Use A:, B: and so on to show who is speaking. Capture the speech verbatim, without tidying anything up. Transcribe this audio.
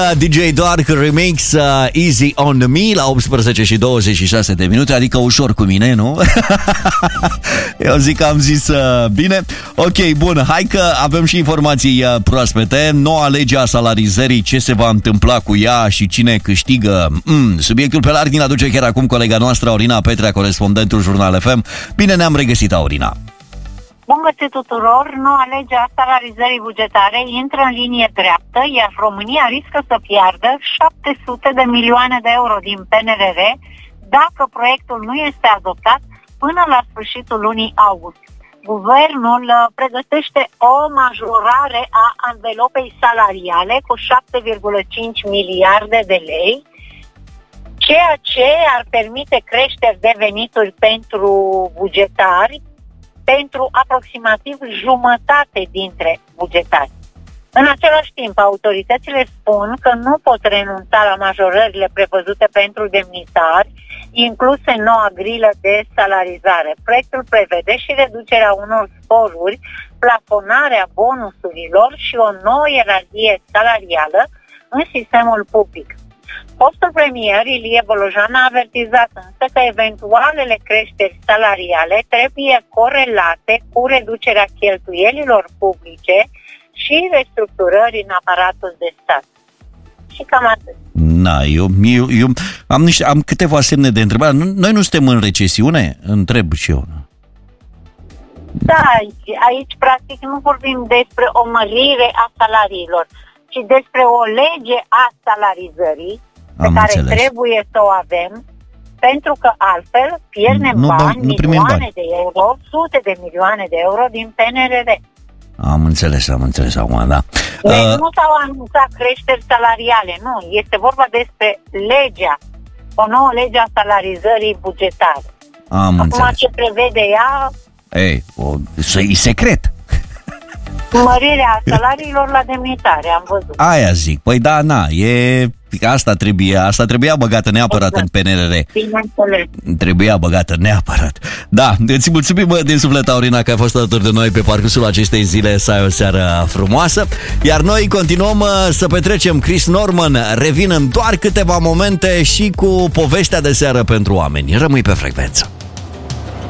A: D J Dark Remix, uh, Easy on Me la optsprezece și douăzeci și șase de minute, adică ușor cu mine, nu? Eu zic că am zis uh, bine. Ok, bun, hai că avem și informații uh, proaspete. Noua lege a salarizării, ce se va întâmpla cu ea și cine câștigă. Mm, subiectul pe larg ne aduce chiar acum colega noastră, Aurina Petrea, corespondentul Jurnal F M. Bine ne-am regăsit, Aurina.
B: Bun găsit tuturor! Noua lege a salarizării bugetare intră în linie dreaptă, iar România riscă să piardă șapte sute de milioane de euro din P N R R dacă proiectul nu este adoptat până la sfârșitul lunii august. Guvernul pregătește o majorare a anvelopei salariale cu șapte virgulă cinci miliarde de lei, ceea ce ar permite creșteri de venituri pentru bugetari pentru aproximativ jumătate dintre bugetari. În același timp, autoritățile spun că nu pot renunța la majorările prevăzute pentru demnitari, incluse în noua grilă de salarizare. Proiectul prevede și reducerea unor sporuri, plafonarea bonusurilor și o nouă ierarhie salarială în sistemul public. Fostul premier Ilie Bolojan a avertizat însă că eventualele creșteri salariale trebuie corelate cu reducerea cheltuielilor publice și restructurări în aparatul de stat. Și cam atât.
A: Na, eu, eu, eu am, niște, am câteva semne de întrebare. Noi nu suntem în recesiune? Întreb și eu.
B: Da, aici practic nu vorbim despre o mărire a salariilor, ci despre o lege a salarizării pe
A: Am
B: care
A: înțeles.
B: trebuie să o avem, pentru că altfel pierdem
A: Nu,
B: bani,
A: nu primim
B: milioane
A: bani.
B: de euro, sute de milioane de euro din P N R R.
A: Am înțeles, am înțeles acum, da.
B: Deci
A: Uh,
B: nu s-au anunțat creșteri salariale, nu. Este vorba despre legea, o nouă lege a salarizării bugetare.
A: am
B: Acum
A: înțeles.
B: ce prevede ea?
A: Ei, o, e secret.
B: Mărirea salariilor la demnitare, am văzut.
A: Aia zic. Păi da, na, e... Asta trebuia, asta trebuia băgată neapărat
B: Exact.
A: în P N R R.
B: Bineînțeles.
A: Trebuia băgată neapărat. Da, îți mulțumim bă, din suflet, Aurina, că ai fost alături de noi pe parcursul acestei zile. Să ai o seară frumoasă. Iar noi continuăm uh, să petrecem. Chris Norman revin în doar câteva momente și cu povestea de seară pentru oameni. Rămâi pe frecvență.